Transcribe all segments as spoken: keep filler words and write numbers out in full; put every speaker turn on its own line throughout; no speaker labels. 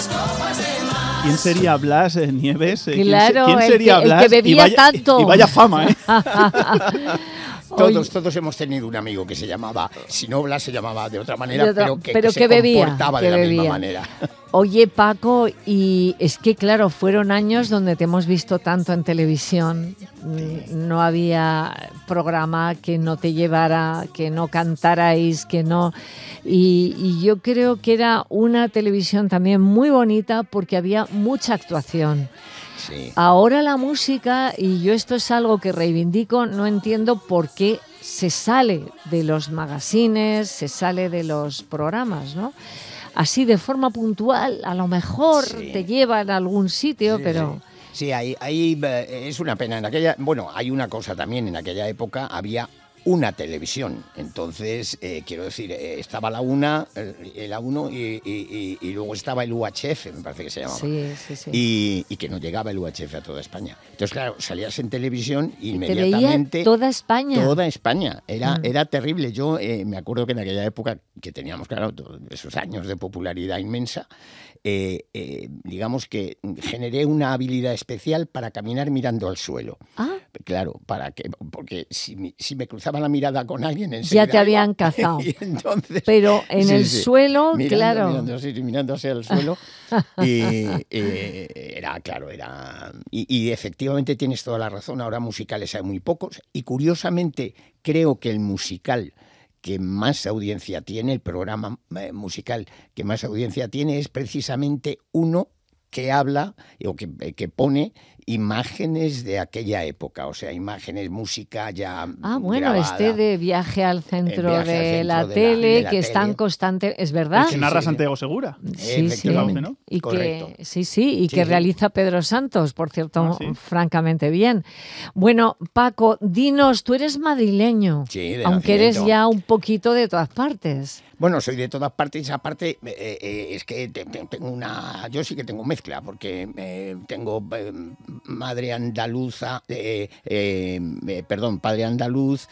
¿Quién sería Blas eh, Nieves? Eh,
Claro,
¿Quién, se, ¿quién sería
el que,
Blas?
el que bebía
y vaya,
tanto.
Y vaya fama, ¿eh?
Todos, todos hemos tenido un amigo que se llamaba, si no Blas se llamaba de otra manera,
De otra-
pero que,
pero
que
que
se
bebía,
comportaba
que
de la
bebía.
misma manera.
Oye, Paco, y es que claro, fueron años donde te hemos visto tanto en televisión. Mm, No había programa que no te llevara, que no cantarais, que no... Y, y yo creo que era una televisión también muy bonita porque había mucha actuación.
Sí.
Ahora la música, y yo esto es algo que reivindico, no entiendo por qué se sale de los magazines, se sale de los programas, ¿no? Así de forma puntual, a lo mejor
Sí.
te llevan a algún sitio,
Sí,
pero...
Sí, sí ahí, ahí eh, es una pena. En aquella, bueno, hay una cosa también, en aquella época había una televisión. Entonces, eh, quiero decir, eh, estaba la una, eh, la uno y, y, y, y luego estaba el U H F, me parece que se llamaba.
Sí, sí, sí.
Y, y que no llegaba el U H F a toda España. Entonces, claro, salías en televisión
Y te
inmediatamente.
veía toda España.
Toda España. Era,
Mm.
era terrible. Yo eh, me acuerdo que en aquella época, que teníamos, claro, todos esos años de popularidad inmensa, eh, eh, digamos que generé una habilidad especial para caminar mirando al suelo.
Ah,
Claro, para que, porque si, mi- si me cruzaba la mirada con alguien, enseguida
ya te habían
iba.
cazado.
Y entonces,
Pero en
sí,
el
sí,
suelo,
mirando,
claro.
mirando así, mirando hacia el suelo. Y eh, era, claro, era... Y, y efectivamente tienes toda la razón, ahora musicales hay muy pocos. Y curiosamente, creo que el musical que más audiencia tiene, el programa eh, musical que más audiencia tiene, es precisamente uno que habla o que, que pone imágenes de aquella época, o sea, imágenes, música ya
Ah, bueno,
grabada.
este de viaje al centro,
Viaje al
de,
centro
la
de la-
tele,
de la
que
tele.
está en constante, es verdad.
El que narra
sí, sí.
Santiago Segura.
Sí, sí.
Efectivamente,
¿no?
Y
Correcto.
que, sí, sí, y
Sí,
que
sí.
realiza Pedro Santos, por cierto,
Ah, ¿sí?
francamente bien. Bueno, Paco, dinos, tú eres madrileño,
Sí, de
aunque eres
nacimiento.
ya un poquito de todas partes.
Bueno, soy de todas partes, aparte eh, eh, es que te- te- tengo una, yo sí que tengo mezcla, porque eh, tengo eh, madre andaluza, eh, eh, eh, perdón, padre andaluz,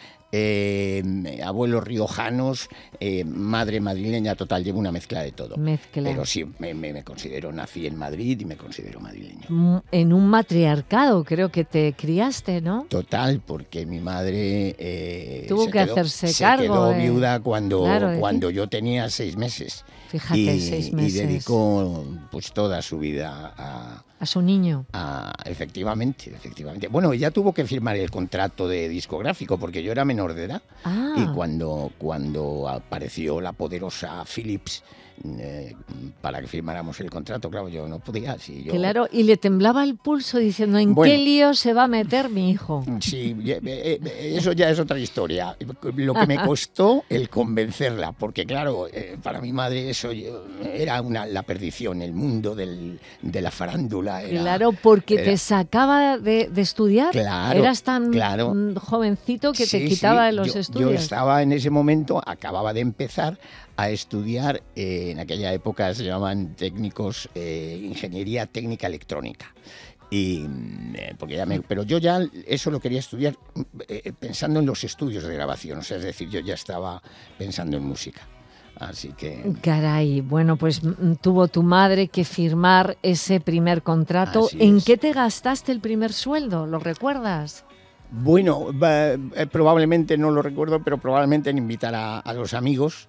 eh, abuelos riojanos, eh, madre madrileña, total, llevo una mezcla de todo.
Mezcla.
Pero sí, me, me- me considero, nací en Madrid y me considero madrileño.
Mm, En un matriarcado creo que te criaste, ¿no?
Total, porque mi madre eh,
Tuvo
se
que
quedó,
hacerse
se
cargo,
quedó
eh.
viuda cuando,
Claro, de ti.
cuando yo tenía seis meses.
Fíjate,
y,
seis
y
meses.
dedicó pues toda su vida a,
A su niño.
a- efectivamente, efectivamente. Bueno, ella tuvo que firmar el contrato de discográfico porque yo era menor de edad.
Ah,
Y cuando, cuando apareció la poderosa Philips eh, para que firmáramos el contrato, claro, yo no podía. Si yo,
claro, y le temblaba el pulso diciendo, ¿en
Bueno.
qué lío se va a meter mi hijo?
Sí, eh, eh, eso ya es otra historia. Lo que me costó el convencerla, porque claro, eh, para mi madre eso yo- era una, la perdición, el mundo del, de la farándula. Era,
Claro, porque
era-
te sacaba de, de estudiar.
Claro,
Eras tan
claro.
mm, jovencito que te
Sí,
quitaba
sí,
los
yo,
estudios.
Yo estaba en ese momento, acababa de empezar a estudiar, eh, en aquella época se llamaban técnicos, eh, ingeniería técnica electrónica. Y, mm, eh, porque ya me- pero yo ya eso lo quería estudiar eh, pensando en los estudios de grabación, o sea, es decir, yo ya estaba pensando en música. Así que...
Caray, bueno, pues mm, tuvo tu madre que firmar ese primer contrato.
Así
¿En
es.
qué te gastaste el primer sueldo? ¿Lo recuerdas?
Bueno, va- eh, probablemente no lo recuerdo, pero probablemente en invitar a, a los amigos.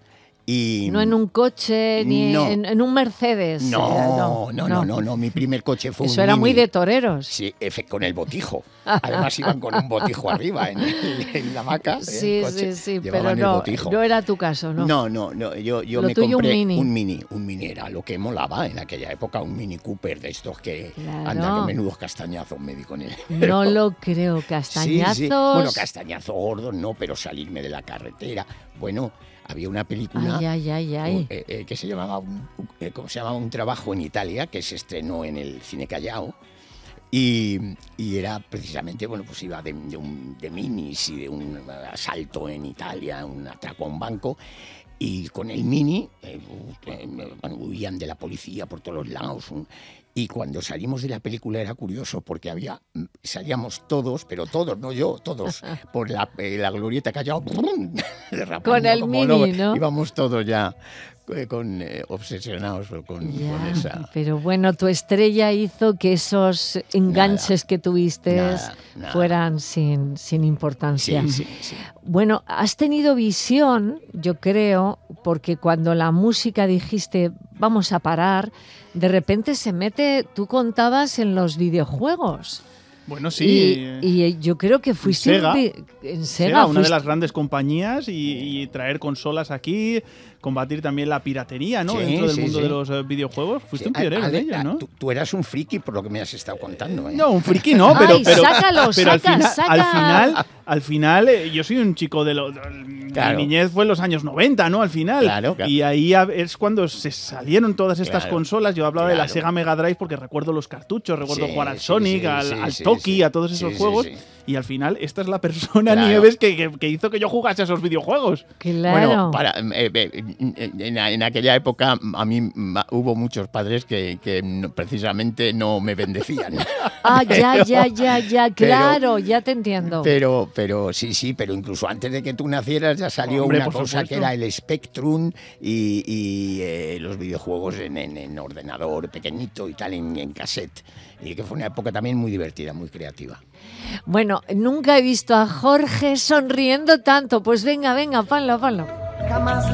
Y
No en un coche ni
No.
en, en un Mercedes. eh,
No, no, no, no, no, mi primer coche fue
Eso
un
era muy
Mini.
de toreros.
Sí, efe- con el botijo. Además iban con un botijo arriba en, el- en la hamaca.
Sí,
el coche,
sí, sí,
llevaban
pero
el
no,
botijo.
no era tu caso, ¿no?
No, no, no, yo, yo
Lo
me
tuyo, un
compré
Mini.
un mini, un mini era lo que molaba en aquella época, un Mini Cooper de estos que
Claro.
anda que menudos castañazos me di con él.
No lo creo,
Sí,
castañazos.
sí. Bueno, castañazo gordo no, pero salirme de la carretera. Bueno, había una película
Ay, ay, ay, ay.
eh, eh, que se llamaba un, eh, ¿cómo se llamaba? Un trabajo en Italia, que se estrenó en el Cine Callao. Y, y era precisamente, bueno, pues iba de, de, un, de minis y de un asalto en Italia, un atraco a un banco. Y con el Mini eh, eh, bueno, huían de la policía por todos los lados. un- y cuando salimos de la película era curioso porque había salíamos todos, pero todos, no yo, todos, por la, eh, la glorieta Callao, derrapando
Con el
como
Mini,
lobos.
¿no?
Íbamos todos ya eh, con eh, obsesionados con,
Ya,
con esa...
pero bueno, tu estrella hizo que esos enganches
Nada,
que tuviste
nada, nada.
fueran sin, sin importancia.
Sí, sí, sí.
Bueno, has tenido visión, yo creo, porque cuando la música dijiste vamos a parar, de repente se mete, tú contabas en los videojuegos.
Bueno, sí.
Y, y yo creo que fuiste
Sega,
en, vi- en Sega.
Sega, una de
fuiste-
las grandes compañías, y, y traer consolas aquí, combatir también la piratería, ¿no?
Sí,
Dentro del
sí,
mundo
sí.
de los eh, videojuegos. Fuiste
Sí,
un pionero en
Ale,
ello,
ah,
¿no?
Tú, tú eras un friki por lo que me has estado contando. ¿eh?
No, un friki no, pero,
Ay,
pero,
sácalo,
pero al,
saca,
final,
saca.
al final, al final, eh, yo soy un chico de los...
Claro.
Mi niñez fue en los años noventa, ¿no? Al final.
Claro, claro.
Y ahí a- es cuando se salieron todas estas
Claro,
consolas. Yo hablaba de la
claro.
Sega Mega Drive porque recuerdo los cartuchos, recuerdo
Sí,
jugar al
sí,
Sonic,
sí,
al,
sí,
al
sí,
Toki,
sí.
a todos esos
Sí, sí,
juegos.
sí.
Y al final, esta es la persona,
Claro.
Nieves, que, que- que hizo que yo jugase a esos videojuegos.
Claro.
Bueno, para, eh, eh, en, en aquella época a mí ma- hubo muchos padres que, que no- precisamente no me bendecían.
Ah, ya, ya, ya, ya,
pero-
claro, ya te entiendo.
Pero, pero sí, sí, pero incluso antes de que tú nacieras ya salió
Hombre,
una
por
cosa
supuesto.
que era el Spectrum y, y, eh, los videojuegos en, en- en ordenador pequeñito y tal, en, en cassette. Y que fue una época también muy divertida, muy creativa.
Bueno, nunca he visto a Jorge sonriendo tanto. Pues venga, venga, ponlo, ponlo.
Jamás